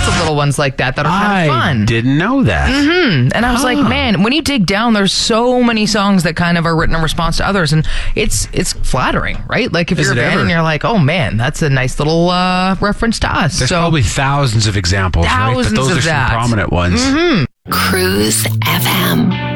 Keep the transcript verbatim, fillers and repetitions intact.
of little ones like that that are kind of fun. I didn't know that. Mm-hmm. And I was huh. like, man, when you dig down, there's so many songs that kind of are written in response to others, and it's it's flattering, right? Like if Is you're a fan ever? and you're like, oh man, that's a nice little uh, reference to us. There's so, probably thousands of examples, thousands right? But those of are that. some prominent ones. Mm-hmm. Cruise F M.